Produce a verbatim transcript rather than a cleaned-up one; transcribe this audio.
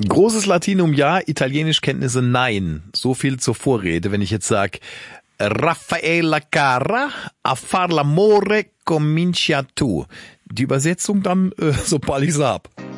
Großes Latinum ja, Italienischkenntnisse nein. So viel zur Vorrede, wenn ich jetzt sage, Raffaella cara, a far l'amore comincia tu. Die Übersetzung dann, äh, sobald ich's hab.